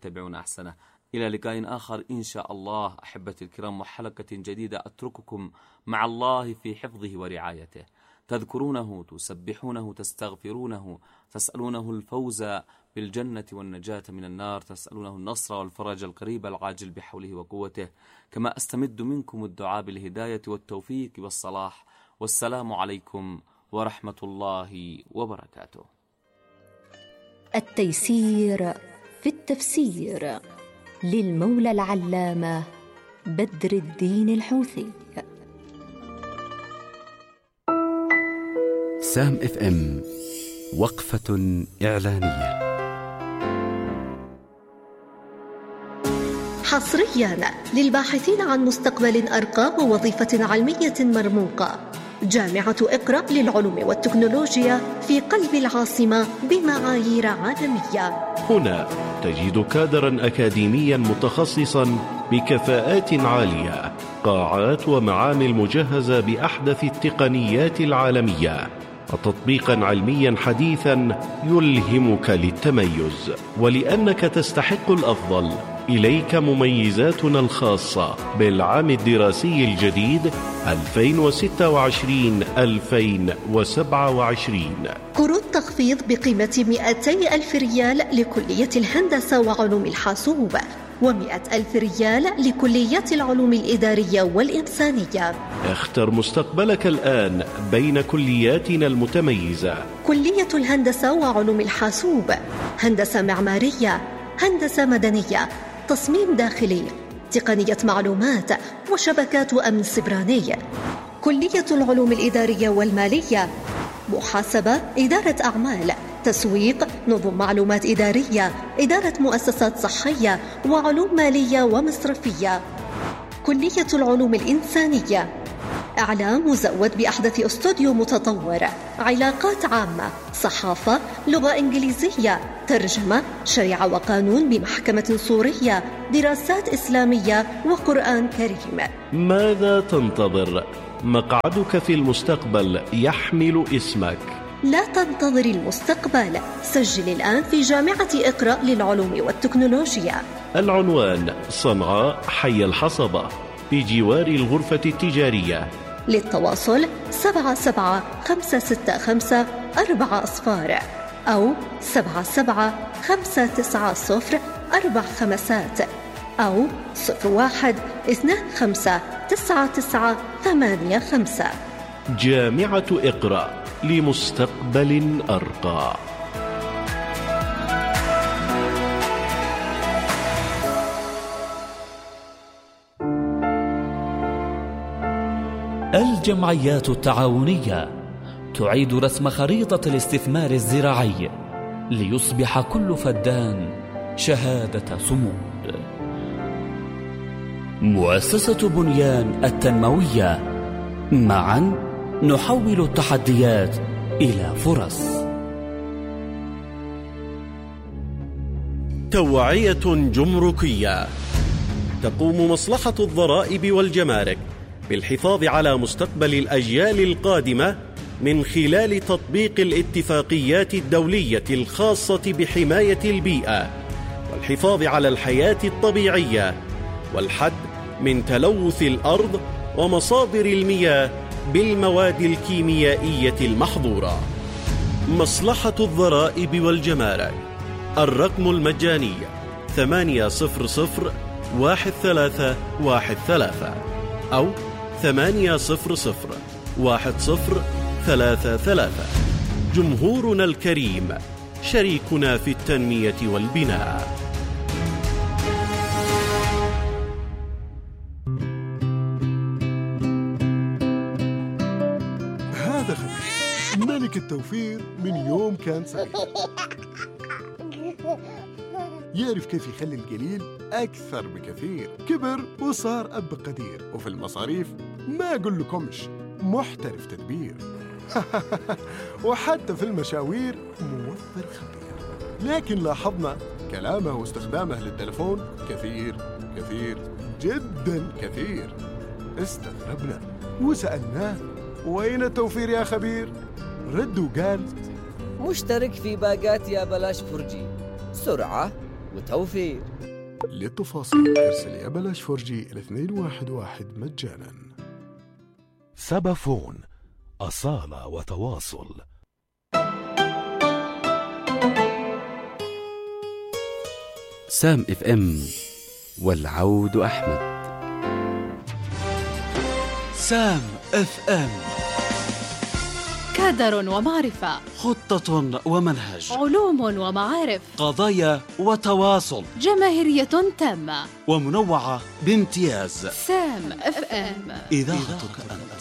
يتبعون أحسنه. إلى لقاء آخر إن شاء الله أحبتي الكرام، وحلقة جديدة أترككم مع الله في حفظه ورعايته. تذكرونه، تسبحونه، تستغفرونه، تسألونه الفوز بالجنة والنجاة من النار، تسألونه النصر والفرج القريب العاجل بحوله وقوته. كما أستمد منكم الدعاء بالهداية والتوفيق والصلاح. والسلام عليكم ورحمة الله وبركاته. التيسير في التفسير للمولى العلامة بدر الدين الحوثي. سام اف ام، وقفة إعلانية. حصريا للباحثين عن مستقبل أرقى ووظيفة علمية مرموقة، جامعة إقرأ للعلوم والتكنولوجيا في قلب العاصمة بمعايير عالمية. هنا تجد كادرا أكاديميا متخصصا بكفاءات عالية، قاعات ومعامل مجهزة بأحدث التقنيات العالمية، وتطبيقا علميا حديثا يلهمك للتميز. ولأنك تستحق الأفضل، إليك مميزاتنا الخاصة بالعام الدراسي الجديد 2026-2027. قروض تخفيض بقيمة 200,000 ريال لكلية الهندسة وعلوم الحاسوب، و100,000 ريال لكليات العلوم الإدارية والإنسانية. اختر مستقبلك الآن بين كلياتنا المتميزة: كلية الهندسة وعلوم الحاسوب، هندسة معمارية، هندسة مدنية، تصميم داخلي، تقنية معلومات وشبكات أمن سبراني. كلية العلوم الإدارية والمالية، محاسبة، إدارة أعمال، تسويق، نظم معلومات إدارية، إدارة مؤسسات صحية، وعلوم مالية ومصرفية. كلية العلوم الإنسانية، إعلام مزود بأحدث استوديو متطور، علاقات عامة، صحافة، لغة إنجليزية، ترجمة، شريعة وقانون بمحكمة سورية، دراسات إسلامية وقرآن كريم. ماذا تنتظر؟ مقعدك في المستقبل يحمل اسمك. لا تنتظر المستقبل، سجل الآن في جامعة إقرأ للعلوم والتكنولوجيا. العنوان: صنعاء، حي الحصبة، بجوار الغرفة التجارية. للتواصل 77-565-4 أو 77-590-4 أو 01-25-99-85. جامعة إقرأ، لمستقبل أرقى. الجمعيات التعاونية تعيد رسم خريطة الاستثمار الزراعي ليصبح كل فدان شهادة صمود. مؤسسة بنيان التنموية، معا نحول التحديات إلى فرص. توعية جمركية. تقوم مصلحة الضرائب والجمارك بالحفاظ على مستقبل الأجيال القادمة من خلال تطبيق الاتفاقيات الدولية الخاصة بحماية البيئة والحفاظ على الحياة الطبيعية والحد من تلوث الأرض ومصادر المياه بالمواد الكيميائية المحظورة. مصلحة الضرائب والجمارك. الرقم المجاني 800-1313 أو 800-1033. جمهورنا الكريم شريكنا في التنمية والبناء. هذا خبير ملك التوفير من يوم كان صغير، يعرف كيف يخلي القليل أكثر بكثير. كبر وصار أب قدير، وفي المصاريف ما أقول لكمش محترف تدبير. وحتى في المشاوير موفر خبير. لكن لاحظنا كلامه واستخدامه للتلفون كثير كثير جدا كثير. استغربنا وسألناه: وين التوفير يا خبير؟ رد وقال: مشترك في باقات يا بلاش فرجي، سرعة وتوفير. للتفاصيل ارسل يا بلاش فرجي إلى 211 مجانا. سبافون، أصالة وتواصل. سام اف ام والعود أحمد. سام اف ام، كادر ومعرفة، خطة ومنهج، علوم ومعارف، قضايا وتواصل، جماهيرية تامة ومنوعة بامتياز. سام اف ام، إذاعتك أنت.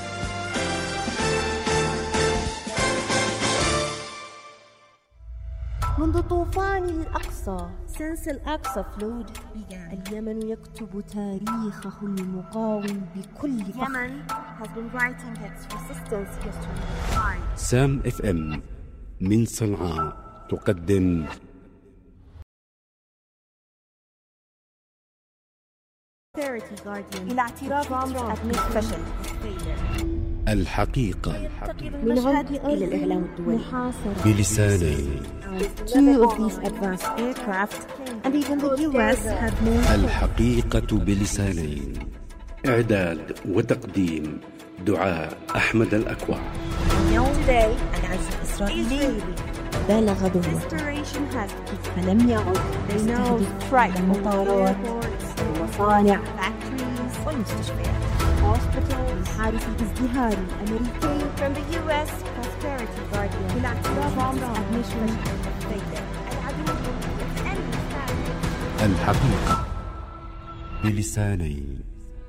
منذ طوفان الأقصى since الأقصى فلود اليمن يكتب تاريخه المقاوم بكل فخر. Yemen has been writing its resistance history. سام اف ام من صنعاء تقدم إلى اعتراف ترامب فشل الحقيقة من غرب إلى الإعلام الدولي بلسانين. Two of these advanced aircraft and even the US have made الحقيقة بلسانين. إعداد وتقديم دعاء أحمد الأكوع. اليوم العزف الإسرائيلي بلغ ذروة فلم يعد يستهدف المطارات والمصانع والمستشفيات الحادث الازدهاري الأمريكي from the US Prosperity Guardian إلى اعتراف admission الحقيقة بلسانين.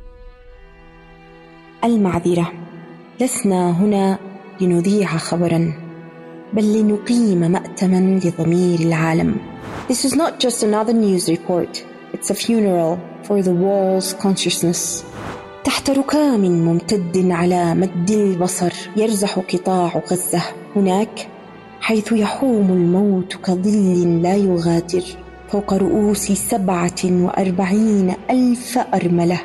المعذرة، لسنا هنا لنذيع خبراً، بل لنقيم مأتماً لضمير العالم. This is not just another news report. It's a funeral for the world's consciousness. تحت ركام ممتد على مد البصر يرزح قطاع غزة، هناك حيث يحوم الموت كظل لا يغادر فوق رؤوس 47,000 أرملة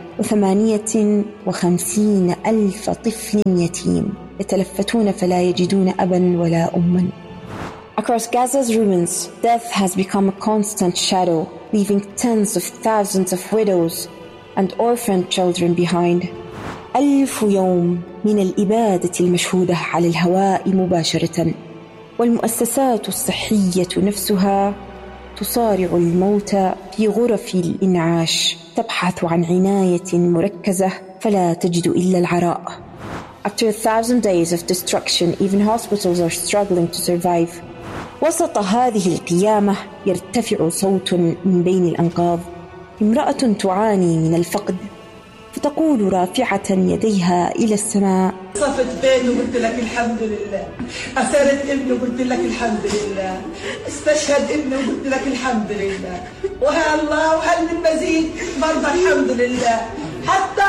و58,000 طفل يتيم يتلفتون فلا يجدون أبا ولا أما. Across Gaza's ruins, death has become a constant shadow, leaving tens of thousands of widows and orphaned children behind. 1000 يوم من الإبادة المشهودة على الهواء مباشرة، والمؤسسات الصحية نفسها تصارع الموت في غرف الإنعاش، تبحث عن عناية مركزة فلا تجد إلا العراء. After 1,000 days of destruction, even hospitals are struggling to survive. وسط هذه القيامة يرتفع صوت من بين الأنقاض، امرأة تعاني من الفقد، فتقول رافعة يديها إلى السماء: صفت بينه قلت لك الحمد لله، أسرت ابنه قلت لك الحمد لله، استشهد ابنه قلت لك الحمد لله، وها الله وهل من مزيد برضه الحمد لله، حتى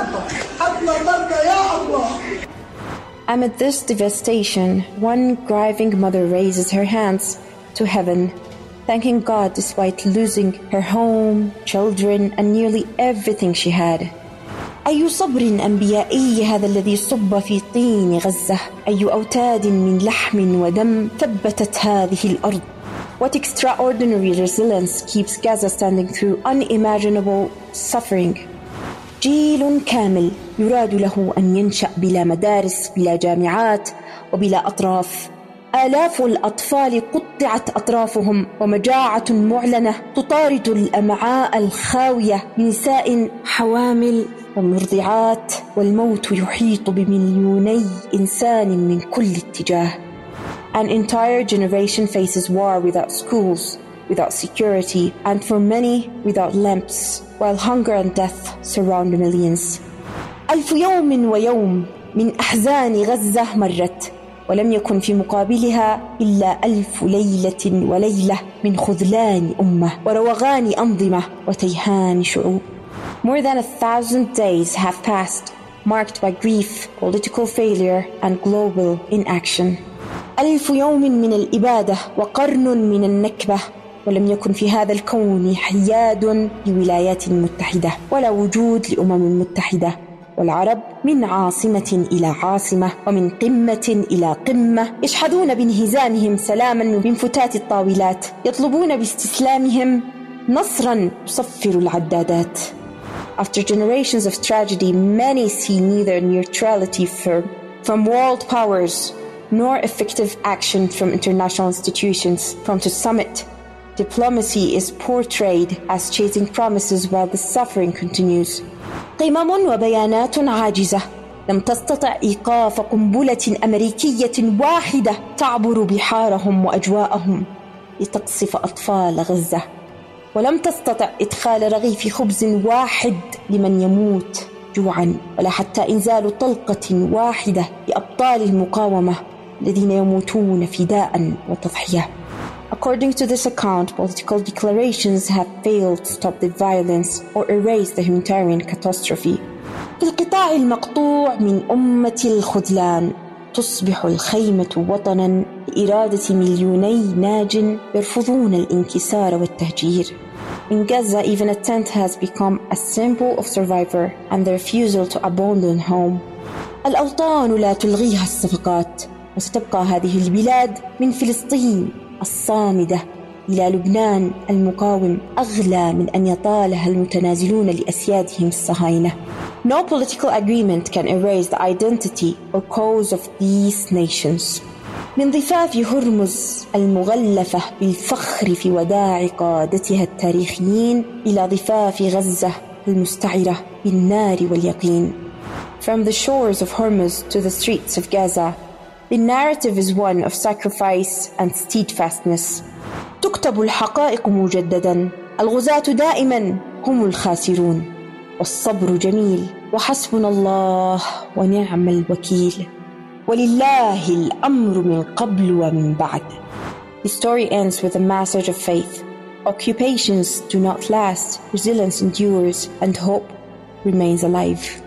ترضى يا الله. Amid this devastation, one grieving mother raises her hands to heaven, thanking God despite losing her home, children, and nearly everything she had. أي صبر أنبيائي هذا الذي صب في طين غزة، أي أوتاد من لحم ودم ثبتت هذه الأرض. What extraordinary resilience keeps Gaza standing through unimaginable suffering. جيل كامل يراد له أن ينشأ بلا مدارس، بلا جامعات، وبلا أطراف. آلاف الأطفال قطعت أطرافهم، ومجاعة معلنة تطارد الأمعاء الخاوية بنساء حوامل ومرضعات، والموت يحيط بمليوني إنسان من كل اتجاه. An entire generation faces war without schools, without security, and for many without lamps, while hunger and death surround millions. 1000 يوم ويوم من أحزان غزة مرت، ولم يكن في مقابلها إلا 1000 ليلة وليلة من خذلان أمة وروغان أنظمة وتيهان شعوب. More than 1,000 days have passed, marked by grief, political failure, and global inaction. 1000 يوم من الإبادة وقرن من النكبة، ولم يكن في هذا الكون حياد للولايات المتحدة ولا وجود لأمم متحدة. والعرب من عاصمة إلى عاصمة ومن قمة إلى قمة يشحذون بانهزامهم سلاما من فتات الطاولات، يطلبون باستسلامهم نصرا تصفر العدادات. After generations of tragedy, many see neither neutrality from world powers nor effective action from international institutions. From the summit, diplomacy is portrayed as chasing promises while the suffering continues. قمم وبيانات عاجزة لم تستطع إيقاف قنبلة أمريكية واحدة تعبر بحارهم وأجواءهم لتقصف أطفال غزة، ولم تستطع إدخال رغيف خبز واحد لمن يموت جوعا، ولا حتى إنزال طلقة واحدة لأبطال المقاومة الذين يموتون فداء وتضحية. According to this account, political declarations have failed to stop the violence or erase the humanitarian catastrophe. في القطاع المقطوع من أمة الخذلان تصبح الخيمة وطنا لإرادة مليوني ناج يرفضون الانكسار والتهجير. In Gaza, even a tent has become a symbol of survivor and the refusal to abandon home. الأوطان لا تلغيها الصفقات، وستبقى هذه البلاد من فلسطين الصامدة إلى لبنان المقاوم أغلى من أن يطالها المتنازلون لأسيادهم الصهاينة. No political agreement can erase the identity or cause of these nations. من ضفاف هرمز المغلفة بالفخر في وداع قادتها التاريخيين إلى ضفاف غزة المستعرة بالنار واليقين. From the shores of Hormuz to the streets of Gaza, the narrative is one of sacrifice and steadfastness. تكتب الحقائق مجددا، الغزاة دائما هم الخاسرون، والصبر جميل، وحسبنا الله ونعم الوكيل، ولله الأمر من قبل ومن بعد. The story ends with a message of faith. Occupations do not last, resilience endures, and hope remains alive.